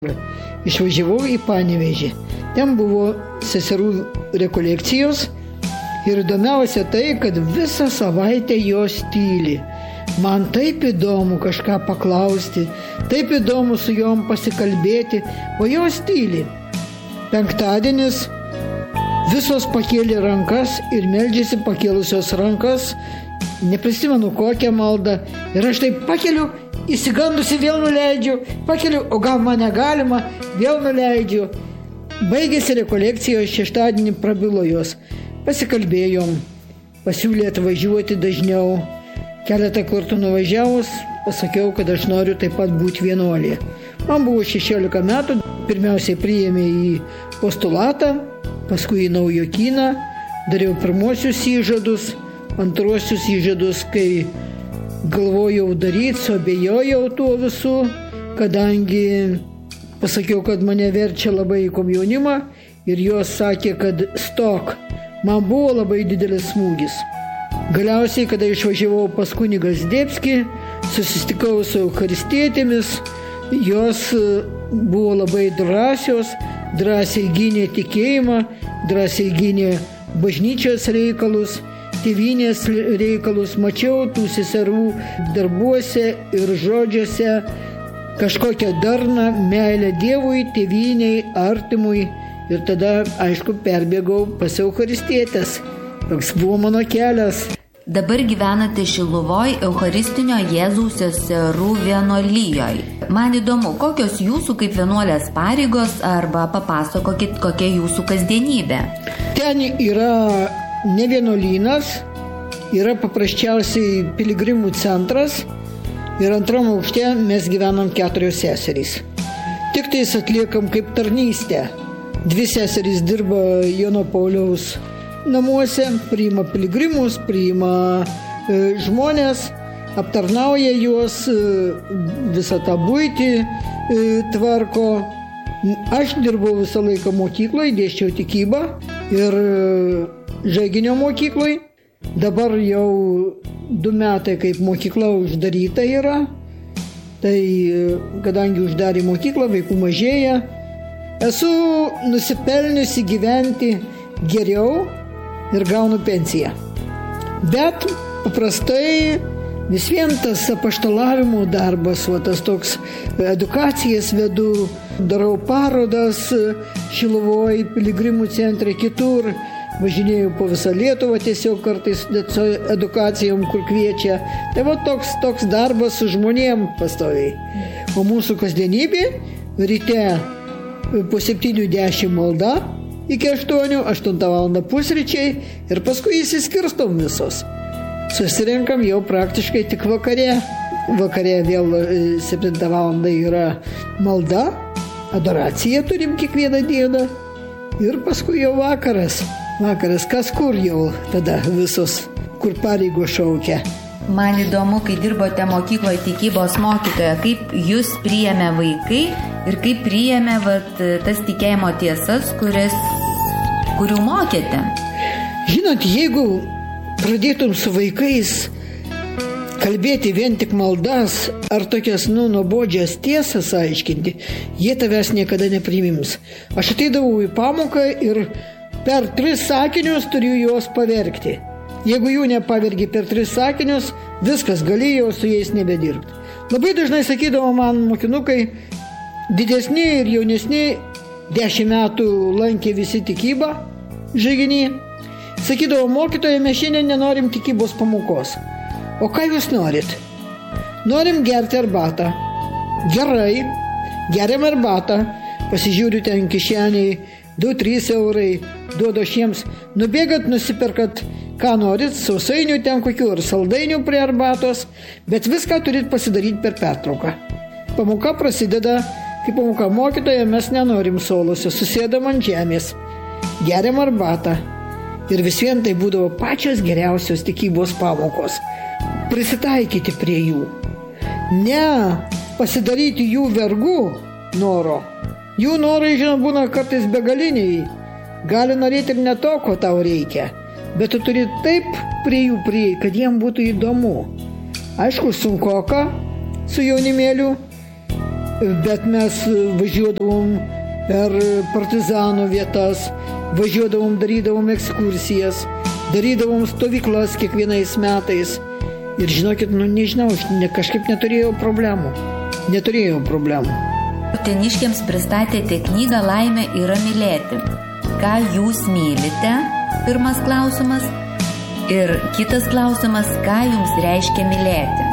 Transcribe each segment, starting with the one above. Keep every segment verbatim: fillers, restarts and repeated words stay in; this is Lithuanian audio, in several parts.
Išvažiavau į Panevėžį. Ten buvo seserų rekolekcijos ir įdomiausia tai, kad visą savaitę jos tyli. Man taip įdomu kažką paklausti, taip įdomu su jom pasikalbėti, o jos tyli. Penktadienis visos pakėlė rankas ir meldžiasi pakėlusios rankas, neprisimenu kokią maldą, ir aš taip pakeliu, įsigandusi vėl nuleidžiu, pakeliu, o gal man negalima, vėl nuleidžiu. Baigėsi rekolekcijos, šeštadienį prabilo jos. Pasikalbėjom, pasiūlė atvažiuoti dažniau. Keletą kartų nuvažiavus, pasakiau, kad aš noriu taip pat būti vienuolė. Man buvo šešiolika metų, pirmiausiai priėmė į postulatą, paskui į naujokyną, dariau pirmosius įžadus, antruosius įžadus, kai galvojau daryti, suabejojau tuo visų, kadangi pasakiau, kad mane verčia labai į komjaunimą ir jos sakė, kad stok. Man buvo labai didelis smūgis. Galiausiai, kada išvažiavau pas kunigą Zdebskį, susitikau su eucharistietėmis, jos buvo labai drąsios, drąsiai gynė tikėjimą, drąsiai gynė bažnyčios reikalus, tėvynės reikalus. Mačiau tų seserų darbuose ir žodžiuose kažkokią darną, meilę Dievui, tėvyniai, artimui. Ir tada, aišku, perbėgau pas eucharistietės. Toks buvo mano kelias. Dabar gyvenate Šiluvoj Eucharistinio Jėzaus seserų vienuolijoj. Man įdomu, kokios jūsų kaip vienuolės pareigos, arba papasakokit, kokia jūsų kasdienybė. Ten yra ne vienuolynas, yra paprasčiausiai piligrimų centras ir antram aukšte mes gyvenam keturios seserys. Tik tais atliekam kaip tarnystę. Dvi seserys dirba Jono Pauliaus namuose, priima piligrimus, priima e, žmonės, aptarnauja juos, e, visą tą buitį e, tvarko. Aš dirbau visą laiką mokykloje, dėsčiau tikybą ir e, Žaiginio mokykloje. Dabar jau du metai, kaip mokykla uždaryta yra. Tai kadangi uždarė mokyklą, vaikų mažėja, esu nusipelniusi gyventi geriau ir gaunu pensiją. Bet paprastai vis vien tas apaštalavimo darbas, va, tas toks edukacijas vedu, darau parodas Šiluvoj, piligrimų centre, kitur. Važinėjau po visą Lietuvą tiesiog kartais su edukacijom, kur kviečia. Tai va toks, toks darbas su žmonėm pastoviai. O mūsų kasdienybė ryte po septynių dešimt malda iki aštuonių, aštuntą valandą pusryčiai ir paskui įsiskirstom visos. Susirenkam jau praktiškai tik vakare. Vakare vėl septintą valandą yra malda, adoraciją turim kiekvieną dieną ir paskui jau vakaras. Vakaras, kas kur jau tada visus, kur pareigos šaukia. Man įdomu, kai dirbote mokykloje tikybos mokytoja, kaip jūs priėmė vaikai ir kaip priėmė vat, tas tikėjimo tiesas, kurias, kurių mokėte. Žinot, jeigu pradėtum su vaikais kalbėti vien tik maldas ar tokias, nu, nuobodžias tiesas aiškinti, jie tavęs niekada nepriims. Aš ateidavau į pamoką ir per tris sakinius turiu juos pavergti. Jeigu jų nepavergi per tris sakinius, viskas, galėjau su jais nebedirbti. Labai dažnai sakydavo man mokinukai, didesni ir jaunesni, dešimt metų lankė visi tikybą Žaiginį. Sakydavo, mokytoja, mes šiandien nenorim tikybos pamokos. O ką jūs norit? Norim gerti arbatą. Gerai, geriam arbatą. Pasižiūriu ten kišeniai, du trys eurai, duodu šiems. Nubėgat, nusiperkat, ką norit, sausainių ten kokių ar saldainių prie arbatos, bet viską turit pasidaryti per pertrauką. Pamoka prasideda, kaip pamoka mokytoja, mes nenorim solose, susėdam ant žemės, geriam arbatą. Ir vis vien tai būdavo pačios geriausios tikybos pamokos. Prisitaikyti prie jų. Ne pasidaryti jų vergų noro. Jų norai, žinot, būna kartais begaliniai. Gali norėti ir ne to, ko tau reikia. Bet tu turi taip prie jų prieiti, kad jiem būtų įdomu. Aišku, sunkoka su jaunimėliu, bet mes važiuodavom per partizanų vietas, važiuodavom, darydavom ekskursijas, darydavom stovyklas kiekvienais metais. Ir žinokit, nu nežinau, aš ne, kažkaip neturėjau problemų. Neturėjau problemų. Uteniškiams pristatėte knygą Laimė yra mylėti. Ką jūs mylite? Pirmas klausimas. Ir kitas klausimas, ką jums reiškia mylėti?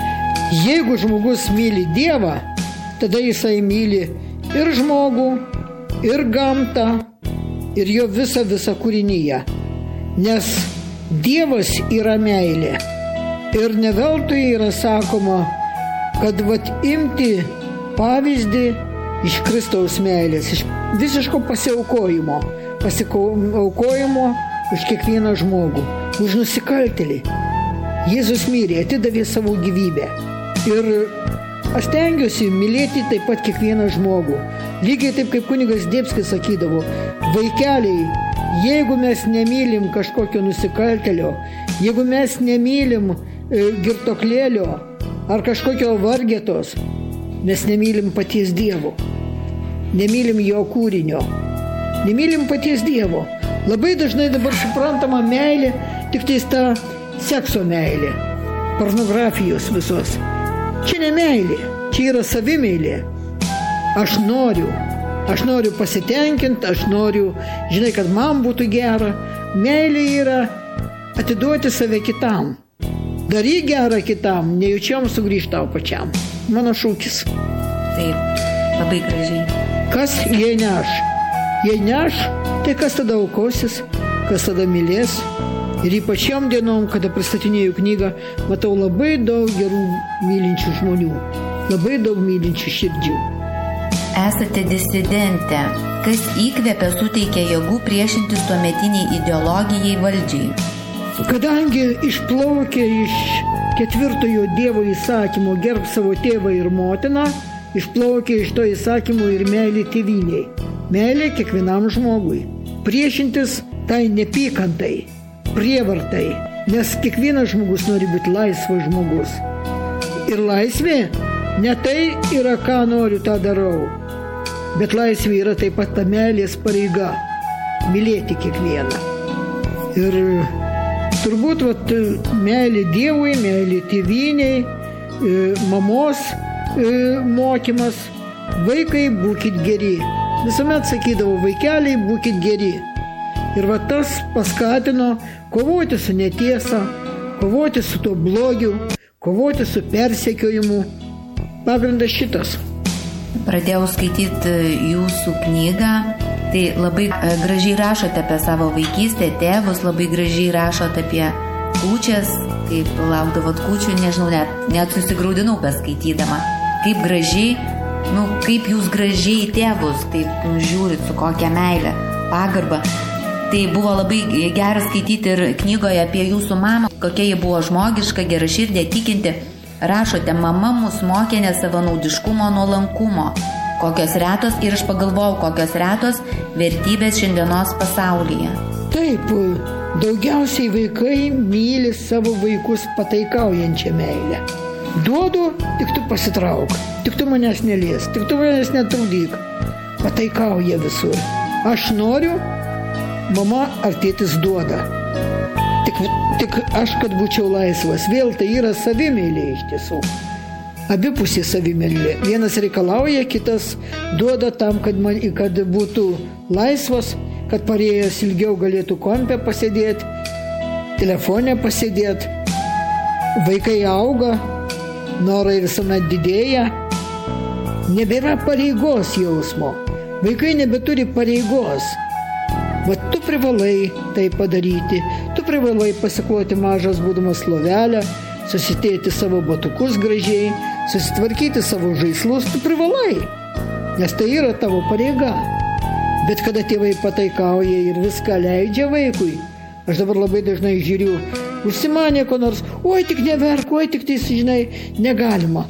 Jeigu žmogus myli Dievą, tada jisai myli ir žmogų, ir gamtą, ir jo visą visą kūrinyje. Nes Dievas yra meilė. Ir ne veltui yra sakoma, kad vat imti pavyzdį iš Kristaus meilės, iš visiško pasiaukojimo, pasiaukojimo už kiekvieną žmogų, už nusikaltėlį. Jėzus mirė, atidavė savo gyvybę. Ir aš stengiuosi mylėti taip pat kiekvieną žmogų. Lygiai taip kaip kunigas Dėbskis sakydavo, vaikeliai, jeigu mes nemylim kažkokio nusikaltėlio, jeigu mes nemylim e, girtoklėlio ar kažkokio vargetos, mes nemylim paties Dievo, nemylim jo kūrinio, nemylim paties Dievo. Labai dažnai dabar suprantama meilė, tik tais ta sekso meilė, pornografijos visos. Čia ne meilė, čia yra savimeilė. Aš noriu, aš noriu pasitenkinti, aš noriu, žinai, kad man būtų gera. Meilė yra atiduoti save kitam. Daryk gerą kitam, nejučiom sugrįžt tau pačiam. Mano šūkis. Taip, labai gražiai. Kas jei ne aš? Jei ne aš, tai kas tada aukosis, kas tada mylės? Ir ypač šiom dienom, kada pristatinėjau knygą, matau labai daug gerų mylinčių žmonių, labai daug mylinčių širdžių. Esate disidentė. Kas įkvėpia, suteikia jėgų priešintis tuometiniai ideologijai valdžiai? Kadangi išplaukė iš ketvirtojo Dievo įsakymo gerb savo tėvą ir motiną, išplaukė iš to įsakymo ir meilė tėvynei. Meilė kiekvienam žmogui. Priešintis tai nepykantai, prievartai, nes kiekvienas žmogus nori būti laisvas žmogus. Ir laisvė ne tai yra, ką noriu, tą darau, bet laisvė yra taip pat ta meilės pareiga – mylėti kiekvieną. Ir turbūt vat, meilė Dievui, meilė tėvyniai, mamos mokymas, vaikai būkit geri. Visuomet sakydavo, vaikeliai būkit geri. Ir va tas paskatino kovoti su netiesa, kovoti su tuo blogiu, kovoti su persekiojimu. Pagrindas šitas. Pradėjau skaityti jūsų knygą, tai labai gražiai rašote apie savo vaikystę, tėvus, labai gražiai rašote apie kūčias, kaip laukdavot kūčių, nežinau, net, net susigraudinau beskaitydama. Kaip gražiai, nu, kaip jūs gražiai tėvus, taip nu, žiūrit, su kokia meilė, pagarba. Tai buvo labai gera skaityti ir knygoje apie jūsų mamą, kokia ji buvo žmogiška, geraširdė, tikinti. Rašote, mama mus mokė nesavanaudiškumo, nuolankumo. Kokios retos, ir aš pagalvojau, kokios retos vertybės šiandienos pasaulyje. Taip, daugiausiai vaikai myli savo vaikus pataikaujančią meilę. Duodu, tik tu pasitrauk, tik tu manęs nelies, tik tu manęs netrukdyk. Pataikauja visur. Aš noriu, mama ar tėtis duoda. Tik, tik aš, kad būčiau laisvas. Vėl tai yra savimeilė iš tiesų. Abipusė savimeilė. Vienas reikalauja, kitas duoda tam, kad, man, kad būtų laisvas, kad parėjęs ilgiau galėtų kompe pasėdėti, telefone pasėdėti. Vaikai auga, norai visuomet didėja. Nebėra pareigos jausmo. Vaikai nebeturi pareigos. Va tu privalai tai padaryti, tu privalai pasikloti mažas būdamas lovelę, susitėti savo batukus gražiai, susitvarkyti savo žaislus, tu privalai, nes tai yra tavo pareiga. Bet kada tėvai pataikauja ir viską leidžia vaikui, aš dabar labai dažnai žiūriu, užsimanė ko nors, oi tik neverk, oi tik tai, žinai, negalima.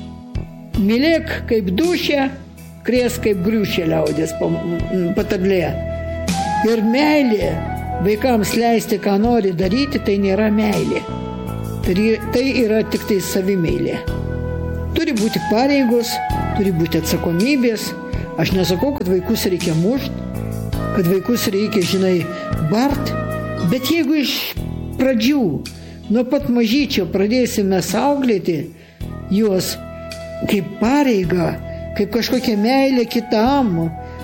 Mylėk kaip dušė, krės kaip griušė liaudės patarlė. Ir meilė vaikams leisti, ką nori daryti, tai nėra meilė. Tai yra tik tai savimeilė. Turi būti pareigos, turi būti atsakomybės. Aš nesakau, kad vaikus reikia mušti, kad vaikus reikia, žinai, bart, bet jeigu iš pradžių, nuo pat mažyčio pradėsime auklėti juos kaip pareigą, kaip kažkokią meilę kitam,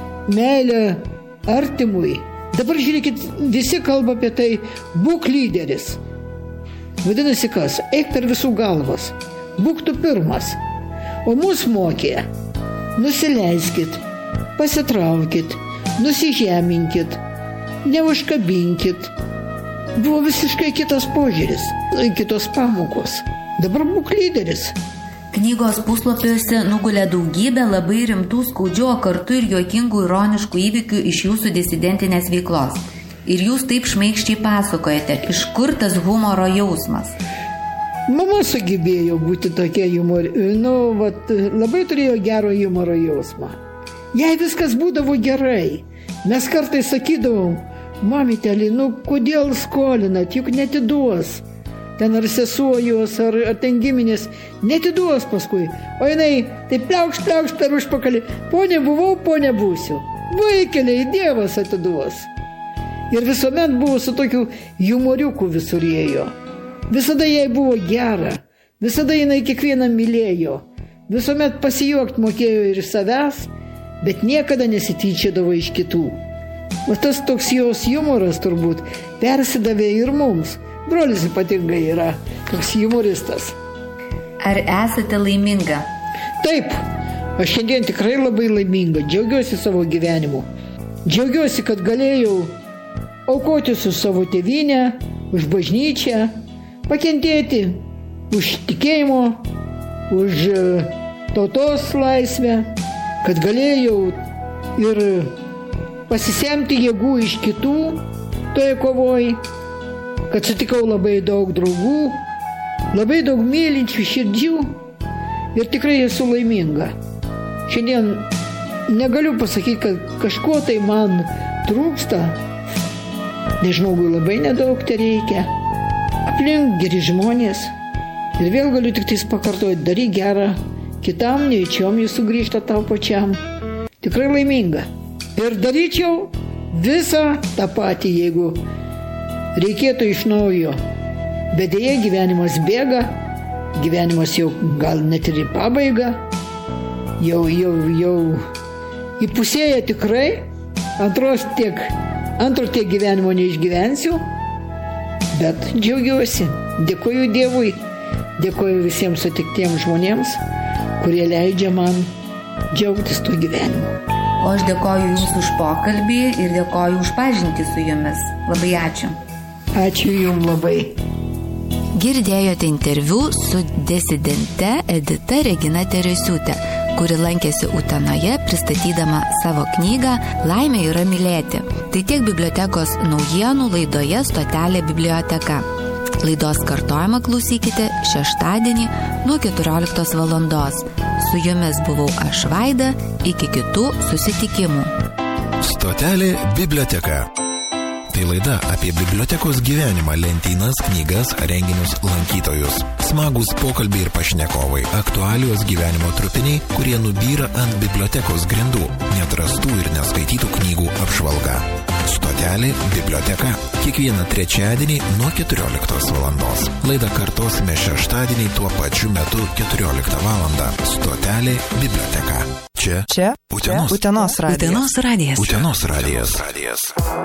meilę artimui. Dabar žiūrėkit, visi kalba apie tai, būk lyderis. Vadinasi kas? Eik per visų galvas. Būk tu pirmas. O mus mokė. Nusileiskit, pasitraukit, nusižeminkit, neužkabinkit. Buvo visiškai kitas požiūris, kitos pamokos. Dabar būk lyderis. Knygos puslapiuose nugulė daugybė labai rimtų, skaudžių, kartu ir juokingų, ironiškų įvykių iš jūsų disidentinės veiklos. Ir jūs taip šmaikščiai pasakojate, iš kur tas humoro jausmas? Mama sugebėjo būti tokia humor, nu, vat, labai turėjo gero humoro jausmą. Jai viskas būdavo gerai. Mes kartais sakydavom, mamytelį, nu, kodėl skolinat, juk netiduos. Ten ar sesuo jos, ar, ar ten giminės, netiduos paskui. O jinai, tai pliaukš, pliaukš per užpakalį. Po nebuvau, po nebūsiu. Vaikeliai, Dievas atiduos. Ir visuomet buvo su tokiu humoriuku visur ėjo. Visada jai buvo gera. Visada jinai kiekvieną mylėjo. Visuomet pasijuokt mokėjo ir iš savęs, bet niekada nesityčiodavo iš kitų. O tas toks jos humoras turbūt persidavė ir mums. Brolis ypatingai yra toks humoristas. Ar esate laiminga? Taip, aš šiandien tikrai labai laiminga. Džiaugiuosi savo gyvenimu. Džiaugiuosi, kad galėjau aukoti su savo tėvynę, už bažnyčią, pakentėti už tikėjimo, už tautos laisvę, kad galėjau ir pasisemti jėgų iš kitų toje kovoje, kad sutikau labai daug draugų, labai daug mylinčių širdžių ir tikrai esu laiminga. Šiandien negaliu pasakyti, kad kažko tai man trūksta, nežinau, labai nedaug tai reikia. Aplink geri žmonės ir vėl galiu tik tais pakartoti, daryk gerą kitam, neįčiom jis sugrįžta tau pačiam. Tikrai laiminga. Ir daryčiau visą tą patį, jeigu reikėtų iš naujo. Bet dėja, gyvenimas bėga, gyvenimas jau gal net ir į pabaigą, jau, jau, jau įpusėja tikrai, antros tiek, antro tiek gyvenimo neišgyvensiu, bet džiaugiuosi, dėkoju Dievui, dėkoju visiems sutiktiems žmonėms, kurie leidžia man džiaugtis tuo gyvenimu. O aš dėkoju Jums už pokalbį ir dėkoju už pažintį su Jumis. Labai ačiū. Ačiū Jums labai. Girdėjote interviu su disidente Edita Regina Teresiūtė, kuri lankėsi Utenoje pristatydama savo knygą Laimė yra mylėti. Tai tiek bibliotekos naujienų laidoje Stotelė biblioteka. Laidos kartojimą klausykite šeštadienį nuo keturioliktos valandos. Su jumis buvau aš Vaida, iki kitų susitikimų. Stotelė biblioteka. Tai laida apie bibliotekos gyvenimą, lentynas, knygas, renginius, lankytojus. Smagus pokalbiai ir pašnekovai, aktualijos gyvenimo trupiniai, kurie nubyra ant bibliotekos grindų, neatrastų ir neskaitytų knygų apžvalga. Stotelė biblioteka. Kiekvieną trečiadienį nuo keturioliktos valandos. Laidą kartosime šeštadienį tuo pačiu metu keturioliktą valandą. Stotelė biblioteka. Čia, Čia Utenos. Utenos radijas. Utenos radijas. Utenos radijas.